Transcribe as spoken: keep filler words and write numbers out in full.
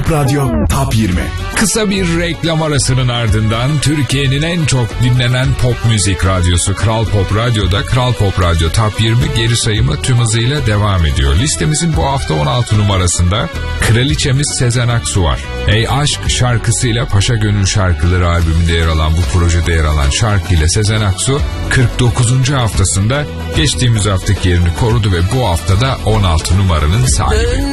Pop Radyo Top yirmi. Kısa bir reklam arasının ardından Türkiye'nin en çok dinlenen pop müzik radyosu Kral Pop Radyo'da Kral Pop Radyo Top yirmi geri sayımı tüm hızıyla devam ediyor. Listemizin bu hafta on altı numarasında kraliçemiz Sezen Aksu var. Ey Aşk şarkısıyla Paşa Gönül Şarkıları albümünde yer alan, bu projede yer alan şarkıyla Sezen Aksu kırk dokuzuncu haftasında geçtiğimiz haftaki yerini korudu ve bu haftada on altı numaranın sahibi.